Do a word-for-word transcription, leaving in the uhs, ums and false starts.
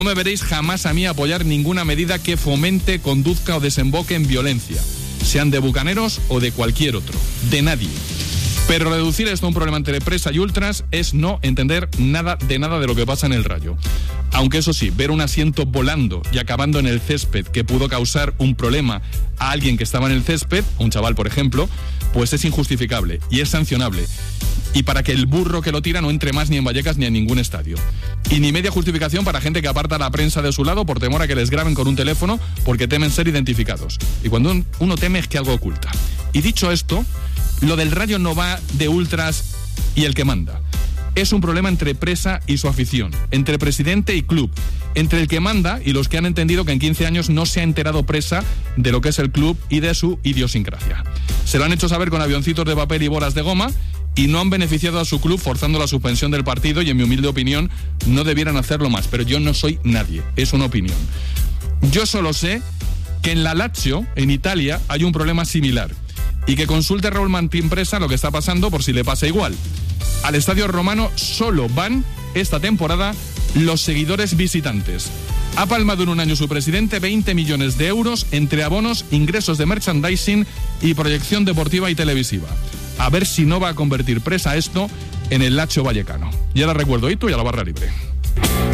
No me veréis jamás a mí apoyar ninguna medida que fomente, conduzca o desemboque en violencia, sean de bucaneros o de cualquier otro, de nadie. Pero reducir esto a un problema entre presa y ultras es no entender nada de nada de lo que pasa en el Rayo. Aunque eso sí, ver un asiento volando y acabando en el césped que pudo causar un problema a alguien que estaba en el césped, un chaval por ejemplo, pues es injustificable y es sancionable. Y para que el burro que lo tira no entre más ni en Vallecas ni en ningún estadio. Y ni media justificación para gente que aparta a la prensa de su lado por temor a que les graben con un teléfono porque temen ser identificados. Y cuando uno teme es que algo oculta. Y dicho esto, lo del Rayo no va de ultras y el que manda. Es un problema entre presa y su afición, entre presidente y club, entre el que manda y los que han entendido que en quince años no se ha enterado presa de lo que es el club y de su idiosincrasia. Se lo han hecho saber con avioncitos de papel y bolas de goma y no han beneficiado a su club forzando la suspensión del partido y, en mi humilde opinión, no debieran hacerlo más. Pero yo no soy nadie, es una opinión. Yo solo sé que en la Lazio, en Italia, hay un problema similar y que consulte Raúl Martín Presa lo que está pasando por si le pasa igual. Al Estadio Romano solo van esta temporada los seguidores visitantes. Ha palmado en un año su presidente veinte millones de euros entre abonos, ingresos de merchandising y proyección deportiva y televisiva. A ver si no va a convertir Presa esto en el Lazio vallecano. Y ahora recuerdo hito y a la barra libre.